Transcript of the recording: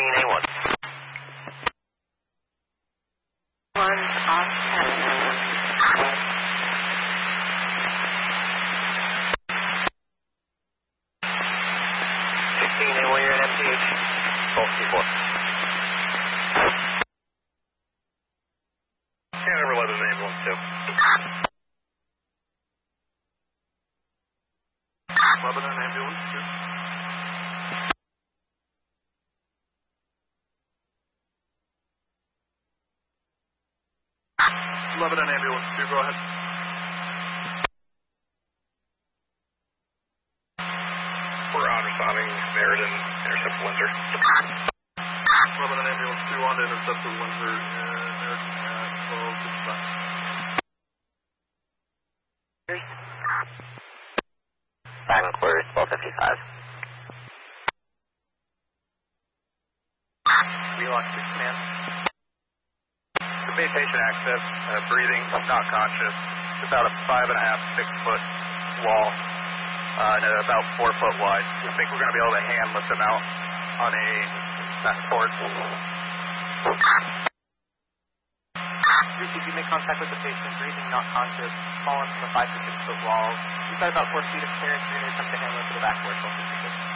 15A1. One's off 15A1, you're at MTH. 1224. Hanover 11 ambulance 2. Lebanon ambulance 2. Lebanon ambulance 2, go ahead. We're on responding Meriden, intercept Windsor. Lebanon ambulance 2 on to intercept Windsor, Meriden at 1255. Silent quarters, 1255. Wheelock 6 command. Convey patient access, breathing, not conscious. About a 5.5, 6 foot wall, and about 4 foot wide. We think we're going to be able to hand lift them out on a transport. If you make contact with the patient, breathing, not conscious, falling from a 5 to 6 foot wall, you've got about 4 feet of clearance, you're going to attempt to handle it to the back door, 1256.